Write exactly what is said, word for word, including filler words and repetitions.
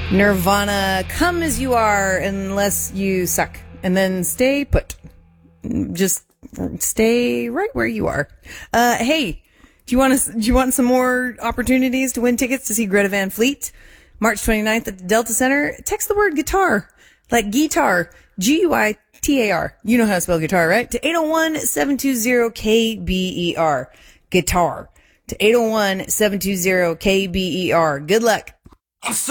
Nirvana, come as you are unless you suck. And then stay put. Just stay right where you are. Uh, hey, do you want to, do you want some more opportunities to win tickets to see Greta Van Fleet? March twenty-ninth at the Delta Center. Text the word guitar, like guitar, G U I T A R. You know how to spell guitar, right? To eight oh one, seven two zero, K B E R. Guitar. To eight oh one, seven two zero, K B E R. Good luck.